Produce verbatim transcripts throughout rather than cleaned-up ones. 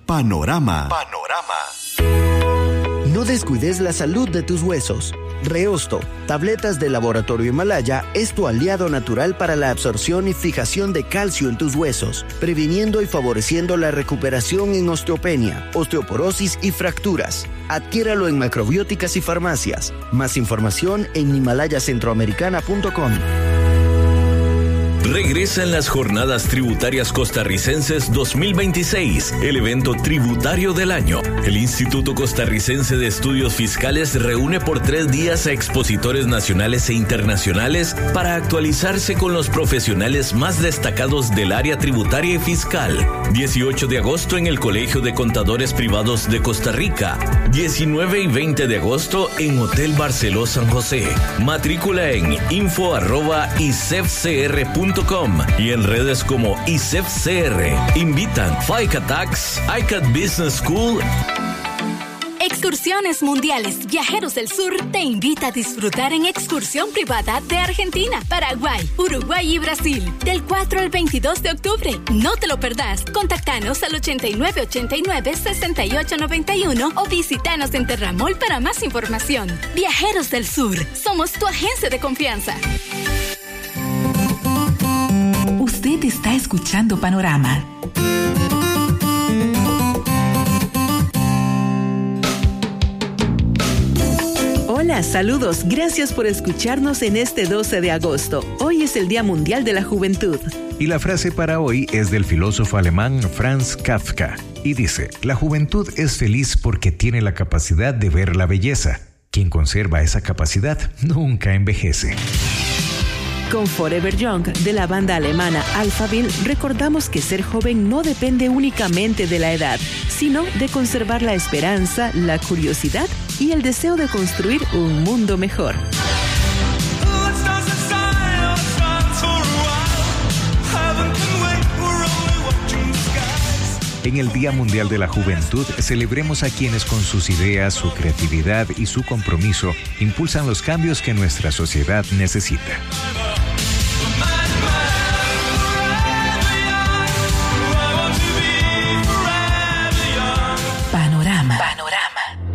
Panorama. Panorama. No descuides la salud de tus huesos. Reosto, tabletas de Laboratorio Himalaya, es tu aliado natural para la absorción y fijación de calcio en tus huesos, previniendo y favoreciendo la recuperación en osteopenia, osteoporosis y fracturas. Adquiéralo en macrobióticas y farmacias. Más información en himalaya centroamericana punto com. Regresan las Jornadas Tributarias Costarricenses dos mil veintiséis, el evento tributario del año. El Instituto Costarricense de Estudios Fiscales reúne por tres días a expositores nacionales e internacionales para actualizarse con los profesionales más destacados del área tributaria y fiscal. dieciocho de agosto en el Colegio de Contadores Privados de Costa Rica. diecinueve y veinte de agosto en Hotel Barceló San José. Matrícula en info arroba isefcr punto com y en redes como isefcr. Invitan FICA Tax, I C A T Business School. Excursiones Mundiales Viajeros del Sur te invita a disfrutar en excursión privada de Argentina, Paraguay, Uruguay y Brasil del cuatro al veintidós de octubre. No te lo perdás. Contactanos al ochenta y nueve ochenta y nueve sesenta y ocho noventa y uno o visitanos en Terramol para más información. Viajeros del Sur, somos tu agencia de confianza. Usted está escuchando Panorama. Hola, saludos. Gracias por escucharnos en este doce de agosto. Hoy es el Día Mundial de la Juventud. Y la frase para hoy es del filósofo alemán Franz Kafka. Y dice, la juventud es feliz porque tiene la capacidad de ver la belleza. Quien conserva esa capacidad nunca envejece. Con Forever Young, de la banda alemana Alphaville, recordamos que ser joven no depende únicamente de la edad, sino de conservar la esperanza, la curiosidad y el deseo de construir un mundo mejor. En el Día Mundial de la Juventud, celebremos a quienes con sus ideas, su creatividad y su compromiso impulsan los cambios que nuestra sociedad necesita. Panorama. Panorama.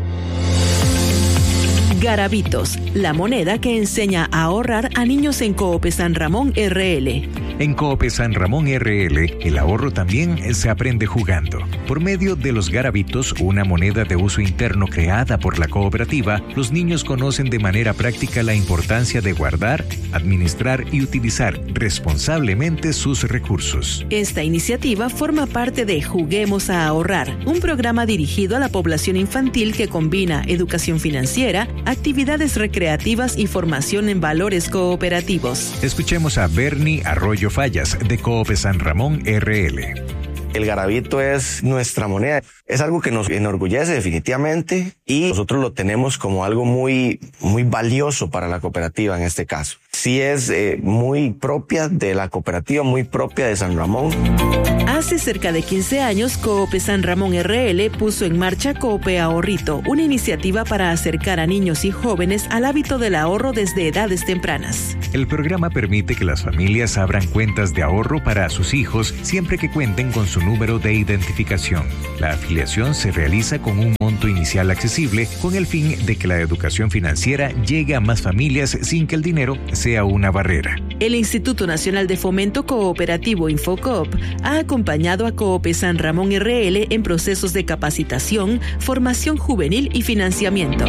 Garabitos, la moneda que enseña a ahorrar a niños en Coop San Ramón R L. En Coop San Ramón R L, el ahorro también se aprende jugando. Por medio de los garabitos, una moneda de uso interno creada por la cooperativa, los niños conocen de manera práctica la importancia de guardar, administrar y utilizar responsablemente sus recursos. Esta iniciativa forma parte de Juguemos a Ahorrar, un programa dirigido a la población infantil que combina educación financiera, actividades recreativas y formación en valores cooperativos. Escuchemos a Bernie Arroyo Fallas, de Coop San Ramón R L. El garabito es nuestra moneda. Es algo que nos enorgullece definitivamente y nosotros lo tenemos como algo muy, muy valioso para la cooperativa en este caso. Sí es eh, muy propia de la cooperativa, muy propia de San Ramón. Hace cerca de quince años, Coop San Ramón R L puso en marcha Coop Ahorrito, una iniciativa para acercar a niños y jóvenes al hábito del ahorro desde edades tempranas. El programa permite que las familias abran cuentas de ahorro para sus hijos siempre que cuenten con su número de identificación. La afiliación se realiza con un monto inicial accesible con el fin de que la educación financiera llegue a más familias sin que el dinero sea una barrera. El Instituto Nacional de Fomento Cooperativo Infocoop ha acompañado a Coop San Ramón R L en procesos de capacitación, formación juvenil y financiamiento.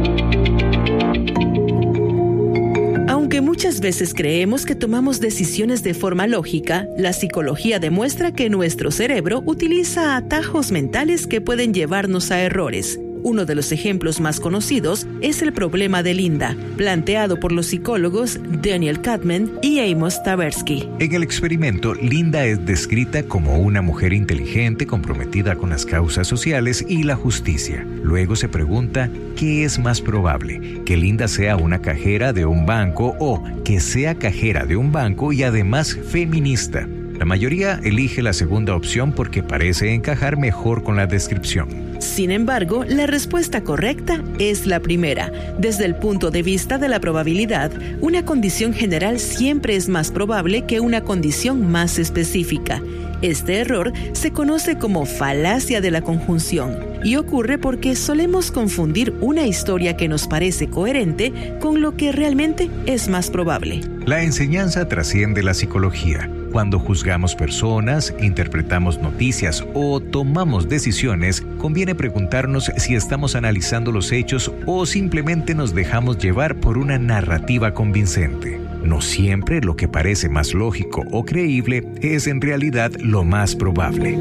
Aunque muchas veces creemos que tomamos decisiones de forma lógica, la psicología demuestra que nuestro cerebro utiliza atajos mentales que pueden llevarnos a errores. Uno de los ejemplos más conocidos es el problema de Linda, planteado por los psicólogos Daniel Kahneman y Amos Tversky. En el experimento, Linda es descrita como una mujer inteligente comprometida con las causas sociales y la justicia. Luego se pregunta, ¿qué es más probable? ¿Que Linda sea una cajera de un banco o que sea cajera de un banco y además feminista? La mayoría elige la segunda opción porque parece encajar mejor con la descripción. Sin embargo, la respuesta correcta es la primera. Desde el punto de vista de la probabilidad, una condición general siempre es más probable que una condición más específica. Este error se conoce como falacia de la conjunción y ocurre porque solemos confundir una historia que nos parece coherente con lo que realmente es más probable. La enseñanza trasciende la psicología. Cuando juzgamos personas, interpretamos noticias o tomamos decisiones, conviene preguntarnos si estamos analizando los hechos o simplemente nos dejamos llevar por una narrativa convincente. No siempre lo que parece más lógico o creíble es en realidad lo más probable.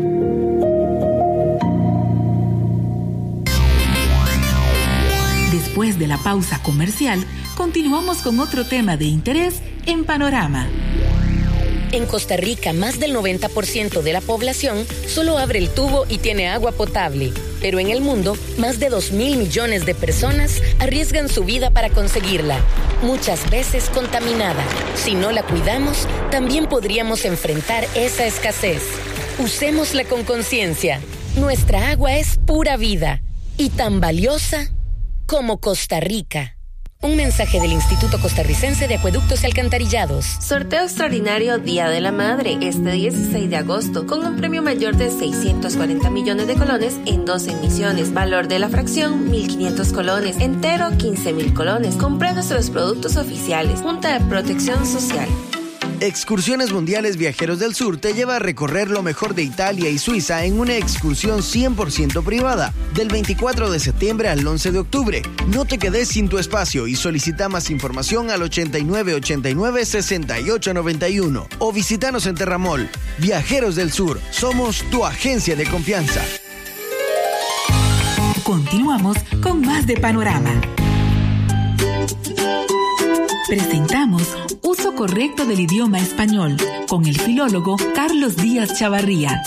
Después de la pausa comercial, continuamos con otro tema de interés en Panorama. En Costa Rica, más del noventa por ciento de la población solo abre el tubo y tiene agua potable. Pero en el mundo, más de dos mil millones de personas arriesgan su vida para conseguirla, muchas veces contaminada. Si no la cuidamos, también podríamos enfrentar esa escasez. Usémosla con conciencia. Nuestra agua es pura vida y tan valiosa como Costa Rica. Un mensaje del Instituto Costarricense de Acueductos y Alcantarillados. Sorteo extraordinario Día de la Madre este dieciséis de agosto con un premio mayor de seiscientos cuarenta millones de colones en doce emisiones. Valor de la fracción mil quinientos colones. Entero quince mil colones. Compra nuestros productos oficiales. Junta de Protección Social. Excursiones Mundiales Viajeros del Sur te lleva a recorrer lo mejor de Italia y Suiza en una excursión cien por ciento privada, del veinticuatro de septiembre al once de octubre. No te quedes sin tu espacio y solicita más información al ochenta y nueve ochenta y nueve sesenta y ocho noventa y uno o visítanos en Terramol. Viajeros del Sur, somos tu agencia de confianza. Continuamos con más de Panorama. Presentamos Uso Correcto del Idioma Español con el filólogo Carlos Díaz Chavarría.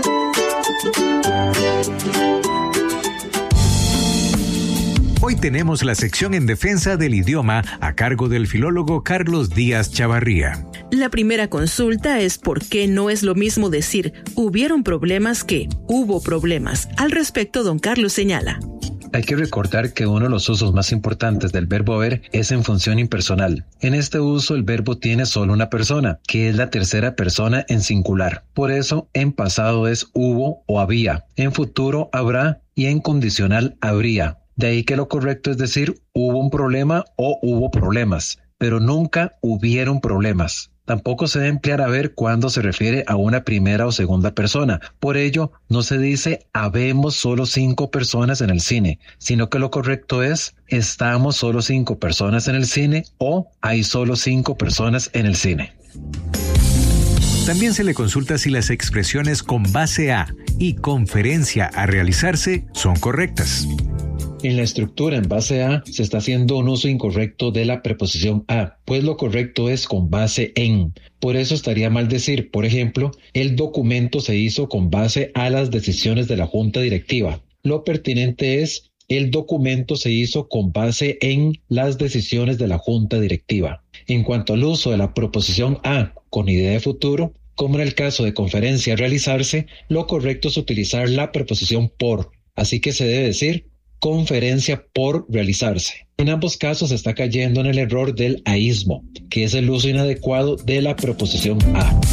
Hoy tenemos la sección en defensa del idioma a cargo del filólogo Carlos Díaz Chavarría. La primera consulta es por qué no es lo mismo decir hubieron problemas que hubo problemas. Al respecto, don Carlos señala. Hay que recordar que uno de los usos más importantes del verbo haber es en función impersonal. En este uso el verbo tiene solo una persona, que es la tercera persona en singular. Por eso en pasado es hubo o había, en futuro habrá y en condicional habría. De ahí que lo correcto es decir hubo un problema o hubo problemas, pero nunca hubieron problemas. Tampoco se debe emplear haber cuando se refiere a una primera o segunda persona. Por ello, no se dice habemos solo cinco personas en el cine, sino que lo correcto es estamos solo cinco personas en el cine o hay solo cinco personas en el cine. También se le consulta si las expresiones con base a y conferencia a realizarse son correctas. En la estructura en base a se está haciendo un uso incorrecto de la preposición a, pues lo correcto es con base en. Por eso estaría mal decir, por ejemplo, el documento se hizo con base a las decisiones de la Junta Directiva. Lo pertinente es el documento se hizo con base en las decisiones de la Junta Directiva. En cuanto al uso de la proposición a con idea de futuro, como en el caso de conferencia a realizarse, lo correcto es utilizar la preposición por. Así que se debe decir conferencia por realizarse. En ambos casos se está cayendo en el error del aísmo, que es el uso inadecuado de la preposición a.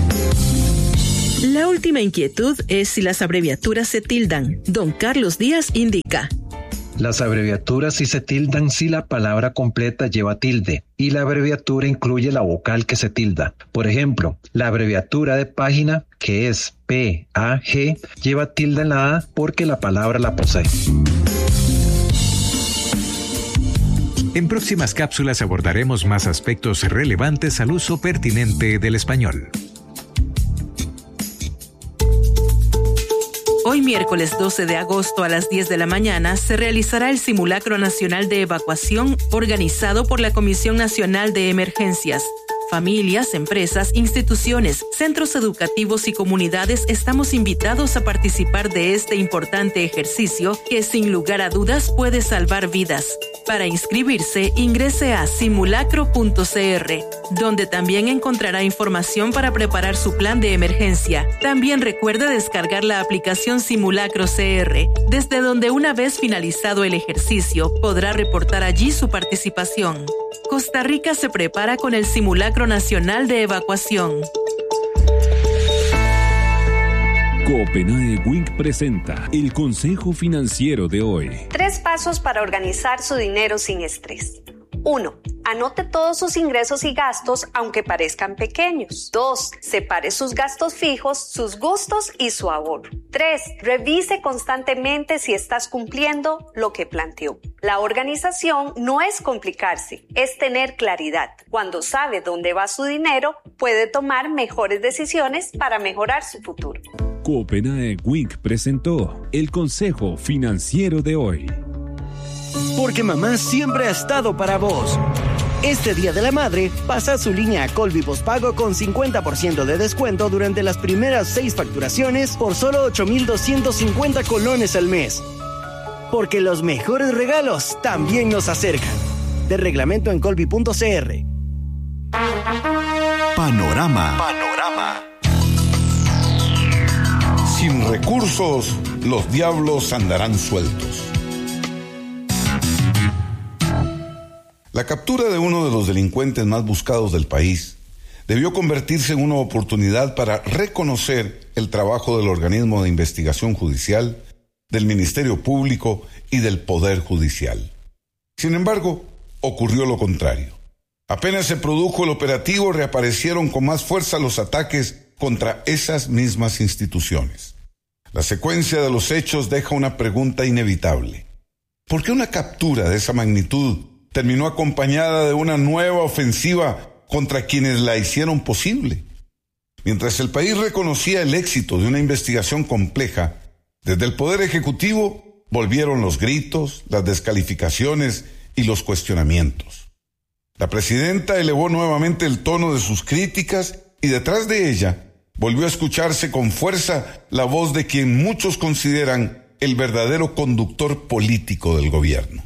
La última inquietud es si las abreviaturas se tildan. Don Carlos Díaz indica. Las abreviaturas sí se tildan si la palabra completa lleva tilde y la abreviatura incluye la vocal que se tilda. Por ejemplo, la abreviatura de página, que es P A G, lleva tilde en la A porque la palabra la posee. En próximas cápsulas abordaremos más aspectos relevantes al uso pertinente del español. Hoy miércoles doce de agosto a las diez de la mañana se realizará el Simulacro Nacional de Evacuación organizado por la Comisión Nacional de Emergencias. Familias, empresas, instituciones, centros educativos y comunidades estamos invitados a participar de este importante ejercicio que sin lugar a dudas puede salvar vidas. Para inscribirse, ingrese a simulacro punto c r, donde también encontrará información para preparar su plan de emergencia. También recuerde descargar la aplicación Simulacro C R, desde donde una vez finalizado el ejercicio podrá reportar allí su participación. Costa Rica se prepara con el Simulacro Nacional de Evacuación. Copenhague Wink presenta el Consejo Financiero de hoy. Tres pasos para organizar su dinero sin estrés. uno. Anote todos sus ingresos y gastos, aunque parezcan pequeños. dos. Separe sus gastos fijos, sus gustos y su ahorro. tres. Revise constantemente si estás cumpliendo lo que planteó. La organización no es complicarse, es tener claridad. Cuando sabe dónde va su dinero, puede tomar mejores decisiones para mejorar su futuro. Copenhague Wink presentó el Consejo Financiero de hoy. Porque mamá siempre ha estado para vos. Este Día de la Madre, pasa su línea a Colby Postpago con cincuenta por ciento de descuento durante las primeras seis facturaciones por solo ocho mil doscientos cincuenta colones al mes. Porque los mejores regalos también nos acercan. De reglamento en colby punto c r. Panorama. Panorama. Sin recursos, los diablos andarán sueltos. La captura de uno de los delincuentes más buscados del país debió convertirse en una oportunidad para reconocer el trabajo del organismo de investigación judicial, del Ministerio Público y del Poder Judicial. Sin embargo, ocurrió lo contrario. Apenas se produjo el operativo, reaparecieron con más fuerza los ataques contra esas mismas instituciones. La secuencia de los hechos deja una pregunta inevitable. ¿Por qué una captura de esa magnitud terminó acompañada de una nueva ofensiva contra quienes la hicieron posible? Mientras el país reconocía el éxito de una investigación compleja, desde el Poder Ejecutivo volvieron los gritos, las descalificaciones y los cuestionamientos. La presidenta elevó nuevamente el tono de sus críticas y detrás de ella volvió a escucharse con fuerza la voz de quien muchos consideran el verdadero conductor político del gobierno.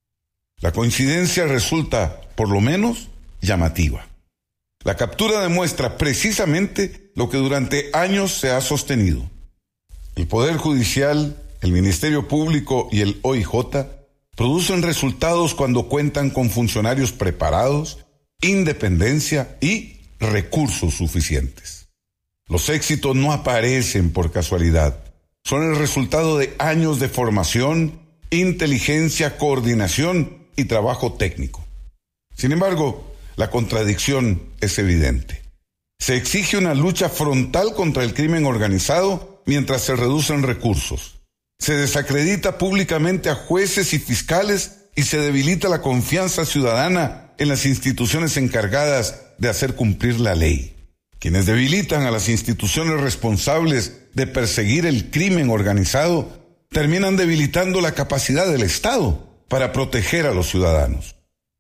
La coincidencia resulta, por lo menos, llamativa. La captura demuestra precisamente lo que durante años se ha sostenido. El Poder Judicial, el Ministerio Público y el O I J producen resultados cuando cuentan con funcionarios preparados, independencia y recursos suficientes. Los éxitos no aparecen por casualidad. Son el resultado de años de formación, inteligencia, coordinación y trabajo técnico. Sin embargo, la contradicción es evidente. Se exige una lucha frontal contra el crimen organizado mientras se reducen recursos. Se desacredita públicamente a jueces y fiscales y se debilita la confianza ciudadana en las instituciones encargadas de hacer cumplir la ley. Quienes debilitan a las instituciones responsables de perseguir el crimen organizado terminan debilitando la capacidad del Estado para proteger a los ciudadanos.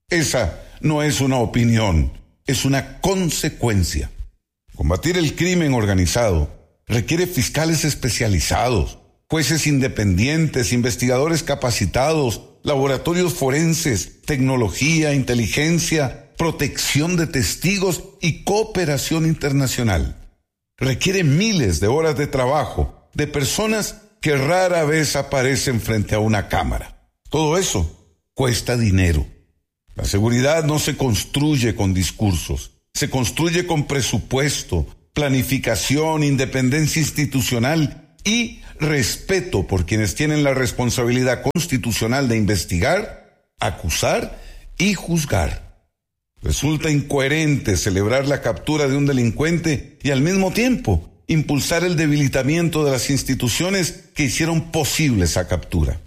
Esa no es una opinión, es una consecuencia. Combatir el crimen organizado requiere fiscales especializados, jueces independientes, investigadores capacitados, laboratorios forenses, tecnología, inteligencia, protección de testigos y cooperación internacional. Requiere miles de horas de trabajo de personas que rara vez aparecen frente a una cámara. Todo eso cuesta dinero. La seguridad no se construye con discursos, se construye con presupuesto, planificación, independencia institucional y respeto por quienes tienen la responsabilidad constitucional de investigar, acusar y juzgar. Resulta incoherente celebrar la captura de un delincuente y al mismo tiempo impulsar el debilitamiento de las instituciones que hicieron posible esa captura.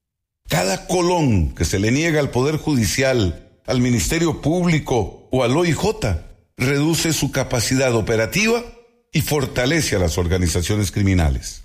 Cada colón que se le niega al Poder Judicial, al Ministerio Público o al O I J reduce su capacidad operativa y fortalece a las organizaciones criminales.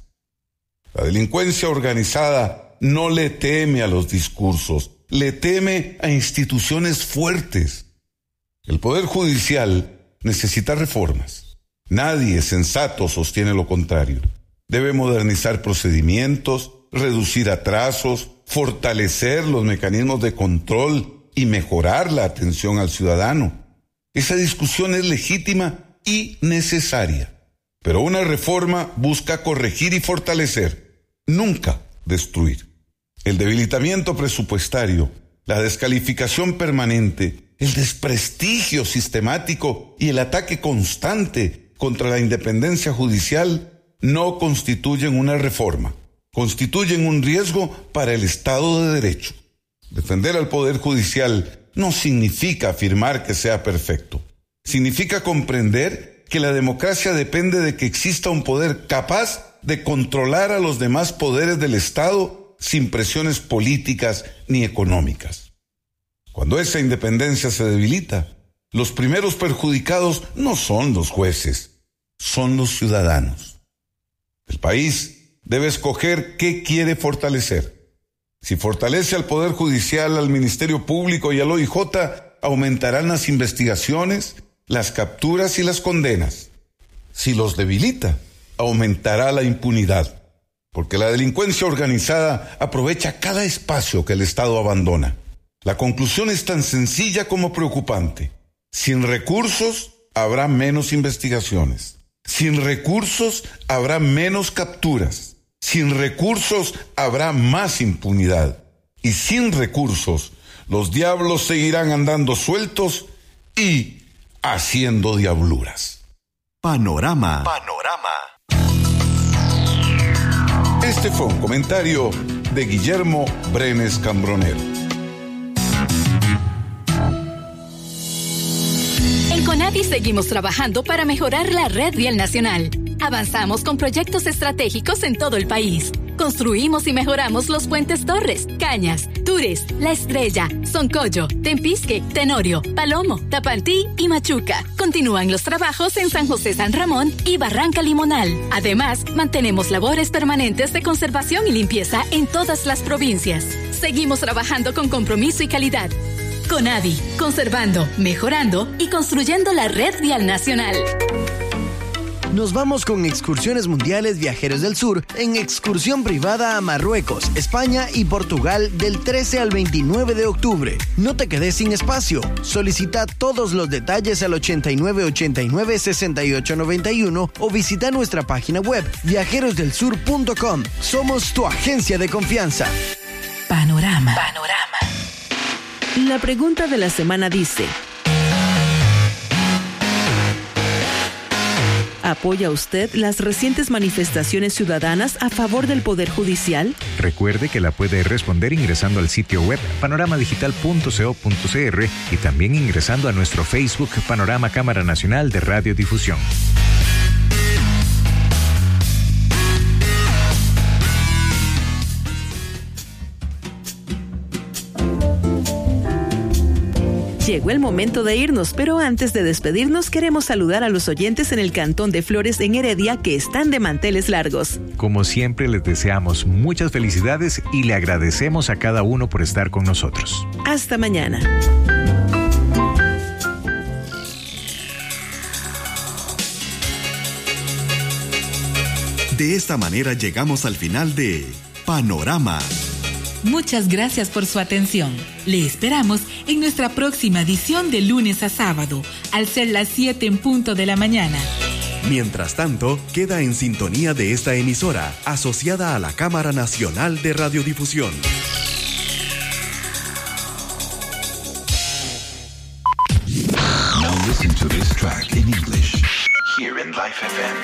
La delincuencia organizada no le teme a los discursos, le teme a instituciones fuertes. El Poder Judicial necesita reformas. Nadie sensato sostiene lo contrario. Debe modernizar procedimientos, reducir atrasos, fortalecer los mecanismos de control y mejorar la atención al ciudadano. Esa discusión es legítima y necesaria, pero una reforma busca corregir y fortalecer, nunca destruir. El debilitamiento presupuestario, la descalificación permanente, el desprestigio sistemático y el ataque constante contra la independencia judicial no constituyen una reforma, constituyen un riesgo para el Estado de Derecho. Defender al Poder Judicial no significa afirmar que sea perfecto. Significa comprender que la democracia depende de que exista un poder capaz de controlar a los demás poderes del Estado sin presiones políticas ni económicas. Cuando esa independencia se debilita, los primeros perjudicados no son los jueces, son los ciudadanos. El país debe escoger qué quiere fortalecer. Si fortalece al Poder Judicial, al Ministerio Público y al O I J, aumentarán las investigaciones, las capturas y las condenas. Si los debilita, aumentará la impunidad, porque la delincuencia organizada aprovecha cada espacio que el Estado abandona. La conclusión es tan sencilla como preocupante. Sin recursos, habrá menos investigaciones. Sin recursos, habrá menos capturas. Sin recursos, habrá más impunidad. Y sin recursos, los diablos seguirán andando sueltos y haciendo diabluras. Panorama. Panorama. Este fue un comentario de Guillermo Brenes Cambronero. En CONAVI seguimos trabajando para mejorar la red vial nacional. Avanzamos con proyectos estratégicos en todo el país. Construimos y mejoramos los puentes Torres, Cañas, Tures, La Estrella, Soncoyo, Tempisque, Tenorio, Palomo, Tapantí y Machuca. Continúan los trabajos en San José San Ramón y Barranca Limonal. Además, mantenemos labores permanentes de conservación y limpieza en todas las provincias. Seguimos trabajando con compromiso y calidad. CONAVI, conservando, mejorando y construyendo la red vial nacional. Nos vamos con Excursiones Mundiales Viajeros del Sur en excursión privada a Marruecos, España y Portugal del trece al veintinueve de octubre. No te quedes sin espacio. Solicita todos los detalles al ochenta y nueve ochenta y nueve sesenta y ocho noventa y uno o visita nuestra página web viajeros del sur punto com. Somos tu agencia de confianza. Panorama. Panorama. La pregunta de la semana dice: ¿apoya usted las recientes manifestaciones ciudadanas a favor del Poder Judicial? Recuerde que la puede responder ingresando al sitio web panorama digital punto co punto cr y también ingresando a nuestro Facebook Panorama Cámara Nacional de Radiodifusión. Llegó el momento de irnos, pero antes de despedirnos queremos saludar a los oyentes en el Cantón de Flores en Heredia que están de manteles largos. Como siempre les deseamos muchas felicidades y le agradecemos a cada uno por estar con nosotros. Hasta mañana. De esta manera llegamos al final de Panorama. Muchas gracias por su atención. Le esperamos en nuestra próxima edición de lunes a sábado, al ser las siete en punto de la mañana. Mientras tanto, queda en sintonía de esta emisora, asociada a la Cámara Nacional de Radiodifusión. Now listen to this track in English here in Life F M.